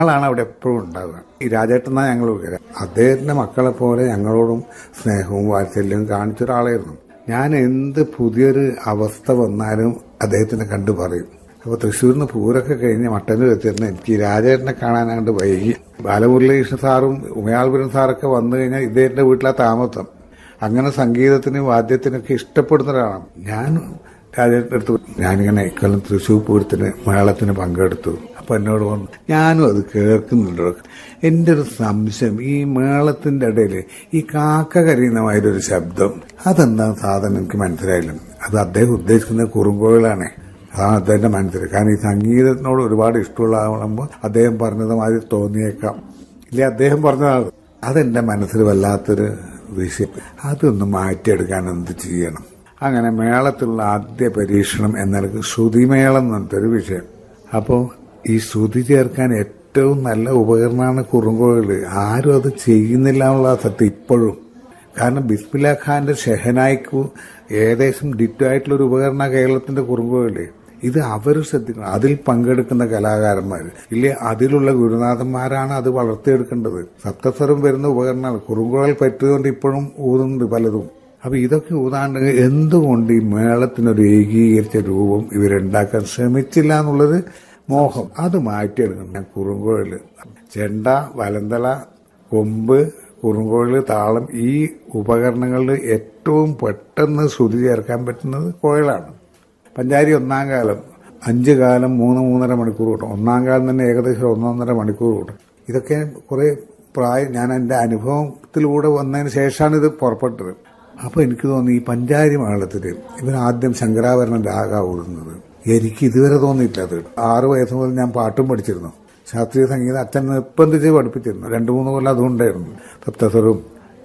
ഞങ്ങളാണ് അവിടെ എപ്പോഴും ഉണ്ടാവുക. ഈ രാജേട്ടനാ ഞങ്ങൾ വിളിക്കുക. അദ്ദേഹത്തിന്റെ മക്കളെ പോലെ ഞങ്ങളോടും സ്നേഹവും വാത്സല്യവും കാണിച്ച ഒരാളായിരുന്നു. ഞാൻ എന്ത് പുതിയൊരു അവസ്ഥ വന്നാലും അദ്ദേഹത്തിനെ കണ്ടു പറയും. അപ്പൊ തൃശ്ശൂരിന് പൂരൊക്കെ കഴിഞ്ഞ് മട്ടന്നൂർ എത്തിയിരുന്ന എനിക്ക് രാജേട്ടനെ കാണാനാണ്ട് വൈകി. ബാലമുരളീകൃഷ്ണ സാറും ഉമയാൾപുരം സാറൊക്കെ വന്നു കഴിഞ്ഞാൽ ഇദ്ദേഹത്തിന്റെ വീട്ടിലാ താമസം. അങ്ങനെ സംഗീതത്തിനും വാദ്യത്തിനൊക്കെ ഇഷ്ടപ്പെടുന്ന ഒരാളാണ്. ഞാൻ രാജേട്ടൻ്റെ അടുത്ത് ഞാനിങ്ങനെ ഇക്കൊല്ലം തൃശ്ശൂർ പൂരത്തിന് മേളത്തിന് പങ്കെടുത്തു. അപ്പൊ എന്നോട് പറഞ്ഞു, ഞാനും അത് കേൾക്കുന്നുണ്ടോ. എന്റെ ഒരു സംശയം, ഈ മേളത്തിന്റെ ഇടയിൽ ഈ കാക്ക കരയുന്നമായൊരു ശബ്ദം, അതെന്താ സാധനം എനിക്ക് മനസ്സിലായില്ല. അത് അദ്ദേഹം ഉദ്ദേശിക്കുന്ന കുറുങ്കോയിലാണ്. അതാണ് അദ്ദേഹത്തിന്റെ മനസ്സിൽ. കാരണം ഈ സംഗീതത്തിനോട് ഒരുപാട് ഇഷ്ടമുള്ള ആളാകുമ്പോൾ അദ്ദേഹം പറഞ്ഞത് മാതിരി തോന്നിയേക്കാം. ഇല്ലേ, അദ്ദേഹം പറഞ്ഞതാണ്. അതെന്റെ മനസ്സിൽ വല്ലാത്തൊരു വിഷയം. അതൊന്ന് മാറ്റിയെടുക്കാൻ എന്ത് ചെയ്യണം. അങ്ങനെ മേളത്തിലുള്ള ആദ്യ പരീക്ഷണം എന്നാലും ശ്രുതിമേളം എന്നൊരു വിഷയം. അപ്പോൾ ഈ ശ്രുതി ചേർക്കാൻ ഏറ്റവും നല്ല ഉപകരണമാണ് കുറുങ്കോഴികൾ. ആരും അത് ചെയ്യുന്നില്ല എന്നുള്ള സത്യം ഇപ്പോഴും. കാരണം ബിസ്മില്ല ഖാന്റെ ഷെഹനായിക്കു ഏകദേശം ഡിറ്റോ ആയിട്ടുള്ള ഒരു ഉപകരണ കേരളത്തിന്റെ കുറുങ്കോഴികൾ. ഇത് അവർ ശ്രദ്ധിക്കണം. അതിൽ പങ്കെടുക്കുന്ന കലാകാരന്മാർ ഇല്ലേ, അതിലുള്ള ഗുരുനാഥന്മാരാണ് അത് വളർത്തിയെടുക്കേണ്ടത്. സപ്തസ്വരം വരുന്ന ഉപകരണമാണ്. കുറുങ്കോഴൽ പറ്റിയതുകൊണ്ട് ഇപ്പോഴും ഊതുന്നുണ്ട് പലതും. അപ്പൊ ഇതൊക്കെ ഊതാണ്ട് എന്തുകൊണ്ട് ഈ മേളത്തിനൊരു ഏകീകരിച്ച രൂപം ഇവരുണ്ടാക്കാൻ ശ്രമിച്ചില്ല എന്നുള്ളത് മോഹം. അത് മാറ്റിയെടുക്കണം. ഞാൻ കുറുങ്കോഴൽ, ചെണ്ട, വലന്തള, കൊമ്പ്, കുറുങ്കോഴൽ, താളം, ഈ ഉപകരണങ്ങളിൽ ഏറ്റവും പെട്ടെന്ന് ശ്രുതി ചേർക്കാൻ പറ്റുന്നത് കോഴലാണ്. പഞ്ചാരി ഒന്നാം കാലം 5 കാലം 3-3.5 മണിക്കൂർ കൂട്ടും. ഒന്നാം കാലം തന്നെ ഏകദേശം 1-1.5 മണിക്കൂർ കൂട്ടും. ഇതൊക്കെ കുറെ പ്രായം ഞാൻ എന്റെ അനുഭവത്തിലൂടെ വന്നതിന് ശേഷമാണ് ഇത് പുറപ്പെട്ടത്. അപ്പൊ എനിക്ക് തോന്നി ഈ പഞ്ചാരി മേളത്തില് ഇവർ ആദ്യം ശങ്കരാഭരണം രാഗ ഊതുന്നത്. എനിക്ക് ഇതുവരെ തോന്നിയില്ല. അത് 6 വയസ്സ് മുതൽ ഞാൻ പാട്ടും പഠിച്ചിരുന്നു. ശാസ്ത്രീയ സംഗീതം അച്ഛൻ നിർബന്ധിച്ച് പഠിപ്പിച്ചിരുന്നു. 2-3 കൊല്ലം അതുകൊണ്ടായിരുന്നു. സപ്തസ്വരവും.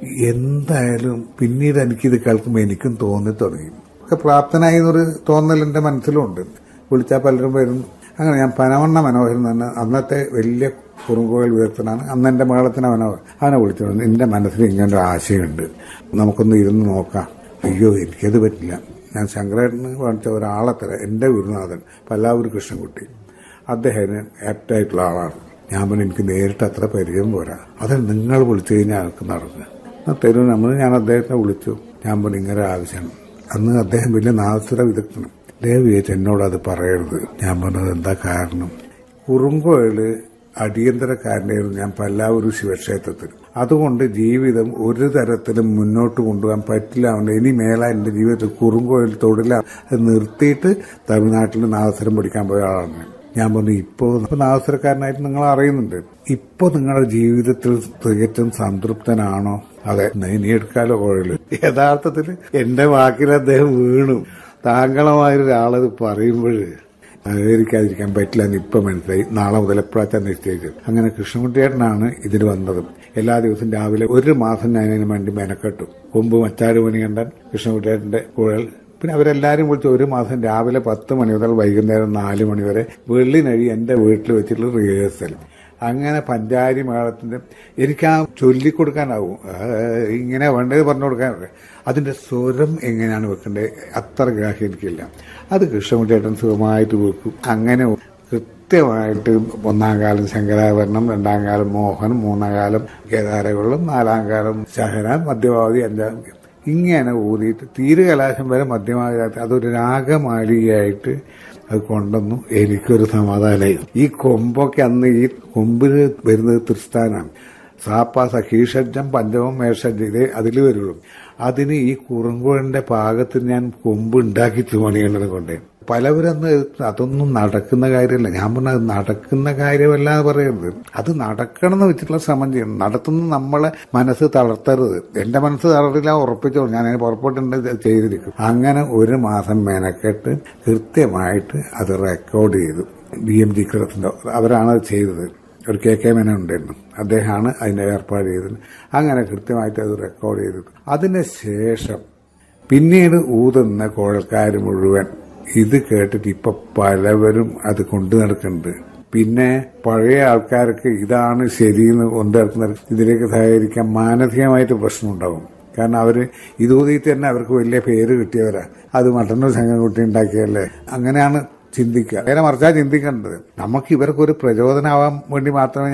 എന്തായാലും പിന്നീട് എനിക്കിത് കേൾക്കുമ്പോൾ എനിക്കും തോന്നി തുടങ്ങി. ഒക്കെ പ്രാപ്തനായി എന്നൊരു തോന്നൽ എന്റെ മനസ്സിലുണ്ട്. വിളിച്ചാൽ പലരും വരും. അങ്ങനെ ഞാൻ പനവണ്ണ മനോഹരൻ തന്നെ അന്നത്തെ വലിയ കുറുങ്കോഴൽ വിദഗ്ധനാണ്. അന്ന് എന്റെ മേളത്തിന് അവനെ വിളിച്ചു. എന്റെ മനസ്സിൽ ഇങ്ങനൊരു ആശയമുണ്ട്, നമുക്കൊന്ന് ഇരുന്ന് നോക്കാം. അയ്യോ, എനിക്കത് പറ്റില്ല. ഞാൻ ശങ്കരേട്ടന് കാണിച്ച ഒരാളെ തരാം. എന്റെ ഗുരുനാഥൻ പല്ലാവൂർ കൃഷ്ണൻകുട്ടി, അദ്ദേഹത്തിന് ആപ്റ്റായിട്ടുള്ള ആളാണ്. ഞാൻ പറഞ്ഞു, എനിക്ക് നേരിട്ട് അത്ര പരിചയം പോരാ, അത് നിങ്ങൾ വിളിച്ചു കഴിഞ്ഞാൽ ആൾക്ക് നടക്കുക തരും. ഞാൻ അദ്ദേഹത്തെ വിളിച്ചു. ഞാൻ പറഞ്ഞു, ഇങ്ങനെ ആവശ്യമാണ്. അന്ന് അദ്ദേഹം വലിയ നാദസ്വര വിദഗ്ധനും. ദയവ് ചെയ്ത് എന്നോട് അത് പറയരുത്. ഞാൻ പറഞ്ഞത് എന്താ കാരണം, കുറുങ്കോഴല് അടിയന്തരക്കാരനായിരുന്നു ഞാൻ പല്ലാവൂർ ശിവക്ഷേത്രത്തിൽ. അതുകൊണ്ട് ജീവിതം ഒരു തരത്തിലും മുന്നോട്ട് കൊണ്ടുപോകാൻ പറ്റില്ല. ഇനി മേല എന്റെ ജീവിതത്തിൽ കുറുങ്കോഴൽ തൊഴില അത് നിർത്തിയിട്ട് തമിഴ്നാട്ടിൽ നാദസ്വരം പഠിക്കാൻ പോയ ആളാണ്. ഞാൻ പറഞ്ഞു, ഇപ്പോ നാദസ്വരക്കാരനായിട്ട് നിങ്ങൾ അറിയുന്നുണ്ട്. ഇപ്പൊ നിങ്ങളുടെ ജീവിതത്തിൽ തികച്ചും സംതൃപ്തനാണോ? അതെ, ഇനി എടുക്കാലോ കോഴല്. യഥാർത്ഥത്തിൽ എന്റെ വാക്കിൽ അദ്ദേഹം വീണു. താങ്കളമായൊരാളത് പറയുമ്പോൾ സഹകരിക്കാതിരിക്കാൻ പറ്റില്ല എന്ന് ഇപ്പൊ മനസ്സിലായി. നാളെ മുതൽ എപ്പോഴാച്ചാൻ നിശ്ചയിച്ചത്. അങ്ങനെ കൃഷ്ണൻകുട്ടിയേട്ടനാണ് ഇതിന് വന്നത്. എല്ലാ ദിവസവും രാവിലെ 1 മാസം ഞാൻ അതിന് വേണ്ടി മെനക്കെട്ടു. കൊമ്പ് മച്ചാട് മണികണ്ഠൻ, കൃഷ്ണൻകുട്ടിയേട്ടന്റെ കുഴൽ, പിന്നെ അവരെല്ലാരും വിളിച്ച് 1 മാസം രാവിലെ 10 മണി മുതൽ വൈകുന്നേരം 4 മണി വരെ വെള്ളിനഴി എന്റെ വീട്ടിൽ വെച്ചിട്ടുള്ള റിഹേഴ്സൽ. അങ്ങനെ പഞ്ചാരി മേളത്തിന്റെ എനിക്ക് ആ ചൊല്ലിക്കൊടുക്കാനാവും. ഇങ്ങനെ വേണ്ടത് പറഞ്ഞു കൊടുക്കാനൊക്കെ. അതിന്റെ സ്വരം എങ്ങനെയാണ് വെക്കേണ്ടത് അത്ര ഗ്രാഹ്യം എനിക്കില്ല. അത് കൃഷ്ണൻകുട്ടിയേട്ടൻ സുഖമായിട്ട് വെക്കും. അങ്ങനെ കൃത്യമായിട്ട് 1-ാം കാലം ശങ്കരാഭരണം, 2-ാം കാലം മോഹൻ, 3-ാം കാലം കേദാരകുളം, 4-ാം കാലം ശഹന, മധ്യഭാവി 5-ാം ഇങ്ങനെ ഊതിയിട്ട് തീരുകലാശം വരെ മധ്യമായി അതൊരു രാഗമാലികയായിട്ട് അത് കൊണ്ടുവന്നു. എനിക്കൊരു സമാധാനമായി. ഈ കൊമ്പൊക്കെ അന്ന് ഈ കൊമ്പിന് വരുന്നത് തൃസ്ഥാനാണ്. സാപ്പ സഖീഷജ്ജം പഞ്ചമം മേഷജ്ജം ഇതേ അതിൽ വരുള്ളൂ. അതിന് ഈ കുറുങ്കോഴന്റെ പാകത്തിന് ഞാൻ കൊമ്പ് ഉണ്ടാക്കി മണികണ്ഠനെ കൊണ്ടേ. പലവരന്ന് അതൊന്നും നടക്കുന്ന കാര്യമല്ല. ഞാൻ പറഞ്ഞത് നടക്കുന്ന കാര്യമല്ല എന്ന് പറയരുത്. അത് നടക്കണം എന്ന് വെച്ചിട്ടുള്ള ശ്രമം ചെയ്യണം. നടത്തുന്ന നമ്മളെ മനസ്സ് തളർത്തരുത്. എന്റെ മനസ്സ് തളർത്തില്ല, ഉറപ്പിച്ചോളൂ. ഞാൻ അതിന് പുറപ്പെട്ടുണ്ട് ചെയ്തിരിക്കും. അങ്ങനെ 1 മാസം മെനക്കെട്ട് കൃത്യമായിട്ട് അത് റെക്കോർഡ് ചെയ്തു. BMG ക്രസിന്റെ അവരാണ് അത് ചെയ്തത്. ഒരു KK മേനോൻ ഉണ്ടായിരുന്നു. അദ്ദേഹമാണ് അതിന്റെ ഏർപ്പാട് ചെയ്തത്. അങ്ങനെ കൃത്യമായിട്ട് അത് റെക്കോർഡ് ചെയ്തു. അതിനുശേഷം പിന്നീട് ഊതുന്ന കോഴൽക്കാർ മുഴുവൻ ഇത് കേട്ടിട്ട് ഇപ്പൊ പലവരും അത് കൊണ്ടു നടക്കുന്നുണ്ട്. പിന്നെ പഴയ ആൾക്കാർക്ക് ഇതാണ് ശരിയെന്ന് കൊണ്ടു നടക്കുന്ന ഇതിലേക്ക് സഹകരിക്കാൻ മാനസികമായിട്ട് പ്രശ്നമുണ്ടാകും. കാരണം അവര് ഇത് ഊതിയിട്ട് തന്നെ അവർക്ക് വലിയ പേര് കിട്ടിയവരാ. അത് മട്ടന്നൂർ സംഘം കുട്ടി ഉണ്ടാക്കിയല്ലേ. അങ്ങനെയാണ് ചിന്തിക്കുക. നേരെ മറിച്ചാ ചിന്തിക്കേണ്ടത്. നമുക്ക് ഇവർക്കൊരു പ്രചോദനമാവാൻ വേണ്ടി മാത്രമേ